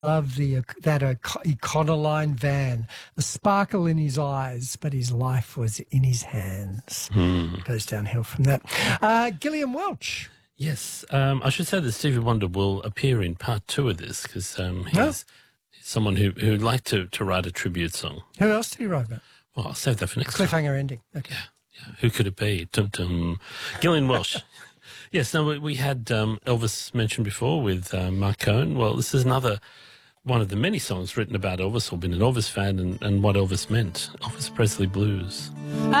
Love that Econoline van, the sparkle in his eyes, but his life was in his hands. Goes downhill from that. Gillian Welch. Yes, I should say that Stevie Wonder will appear in part 2 of this because he's someone who liked to write a tribute song. Who else did he write about? Well, I'll save that for next time. Cliffhanger ending. Okay. Yeah. Who could it be? Dum-dum. Gillian Welch. Yes, no, we had Elvis mentioned before with Mark Cohn. Well, this is another one of the many songs written about Elvis or been an Elvis fan and what Elvis meant. Elvis Presley Blues.